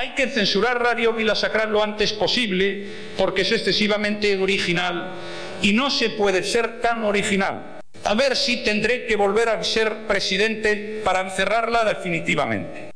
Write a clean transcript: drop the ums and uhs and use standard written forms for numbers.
Hay que censurar Radio Vila Sacra lo antes posible porque es excesivamente original y no se puede ser tan original. A ver si tendré que volver a ser presidente para encerrarla definitivamente.